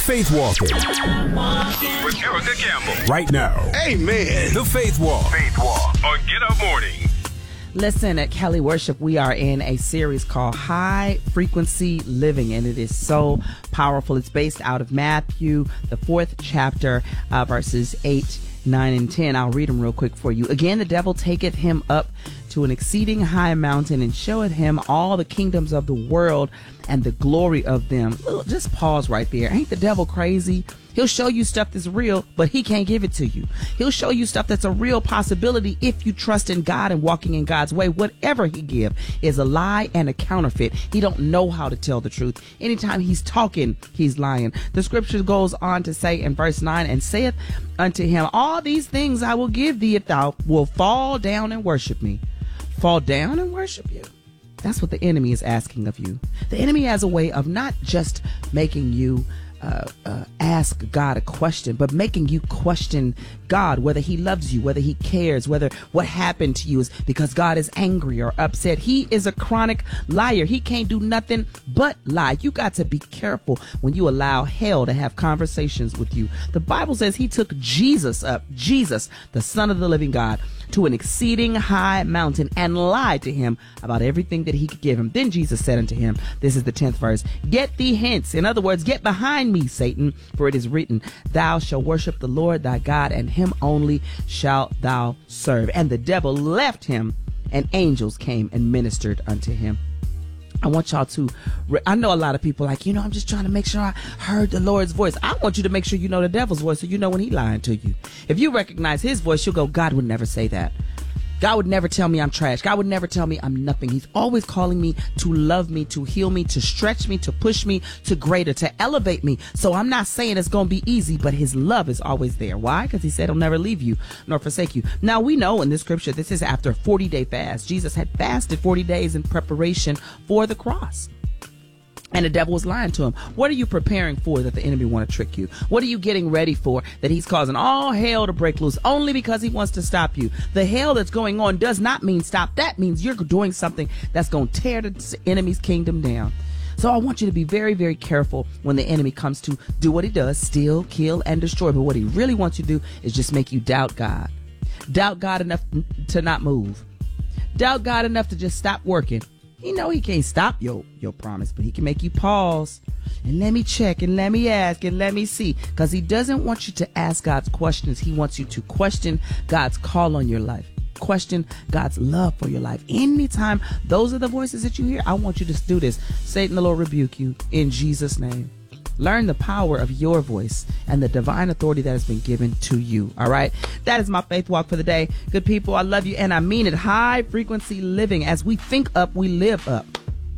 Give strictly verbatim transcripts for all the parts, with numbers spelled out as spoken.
Faith Walking with Erica Campbell. Right now. Amen. The Faith Walk. Faith Walk on Get Up Morning. Listen, at Kelly Worship, we are in a series called High Frequency Living, and it is so powerful. It's based out of Matthew, the fourth chapter, uh, verses eight, nine, and ten. I'll read them real quick for you. Again, the devil taketh him up to an exceeding high mountain and showeth him all the kingdoms of the world and the glory of them. Look, just pause right there. Ain't the devil crazy? He'll show you stuff that's real, but he can't give it to you. He'll show you stuff that's a real possibility if you trust in God and walking in God's way. Whatever he give is a lie and a counterfeit. He don't know how to tell the truth. Anytime he's talking, he's lying. The scripture goes on to say in verse nine, and saith unto him, all these things I will give thee if thou will fall down and worship me. Fall down and worship you. That's what the enemy is asking of you. The enemy has a way of not just making you Uh, uh, ask God a question, but making you question God, whether he loves you, whether he cares, whether what happened to you is because God is angry or upset. He is a chronic liar. He can't do nothing but lie. You got to be careful when you allow hell to have conversations with you. The Bible says he took Jesus up, Jesus, the Son of the living God, to an exceeding high mountain and lied to him about everything that he could give him. Then Jesus said unto him, this is the tenth verse, get thee hence. In other words, get behind me, Satan, for it is written, thou shalt worship the Lord thy God, and him only shalt thou serve. And the devil left him, and angels came and ministered unto him. I want y'all to, I know a lot of people like, you know, I'm just trying to make sure I heard the Lord's voice. I want you to make sure you know the devil's voice so you know when he's lying to you. If you recognize his voice, you'll go, God would never say that. God would never tell me I'm trash. God would never tell me I'm nothing. He's always calling me to love me, to heal me, to stretch me, to push me to greater, to elevate me. So I'm not saying it's going to be easy, but his love is always there. Why? Because he said he'll never leave you nor forsake you. Now, we know in this scripture, this is after a forty day fast. Jesus had fasted forty days in preparation for the cross. And the devil was lying to him. What are you preparing for that the enemy want to trick you? What are you getting ready for that he's causing all hell to break loose only because he wants to stop you? The hell that's going on does not mean stop. That means you're doing something that's going to tear the enemy's kingdom down. So I want you to be very, very careful when the enemy comes to do what he does, steal, kill, and destroy. But what he really wants you to do is just make you doubt God. Doubt God enough to not move. Doubt God enough to just stop working. You know he can't stop your, your promise, but he can make you pause and let me check and let me ask and let me see. Because he doesn't want you to ask God's questions. He wants you to question God's call on your life. Question God's love for your life. Anytime those are the voices that you hear, I want you to do this. Satan, the Lord rebuke you in Jesus' name. Learn the power of your voice and the divine authority that has been given to you. All right. That is my faith walk for the day. Good people, I love you and I mean it. High frequency living. As we think up, we live up.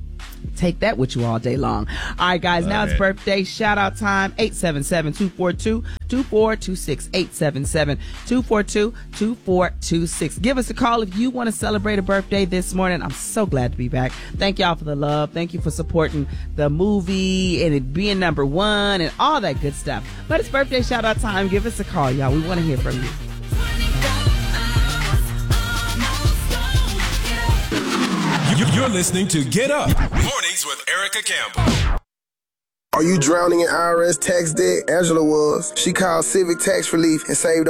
Take that with you all day long. All right, guys. Love now it's it. Birthday shout out time. eight seven seven, two four two, two four two six. eight seven seven, two four two, two four two six. Give us a call if you want to celebrate a birthday this morning. I'm so glad to be back. Thank y'all for the love. Thank you for supporting the movie and it being number one and all that good stuff. But it's birthday shout out time. Give us a call, y'all. We want to hear from you. You're listening to Get Up Mornings with Erica Campbell. Are you drowning in I R S tax debt? Angela was. She called Civic Tax Relief and saved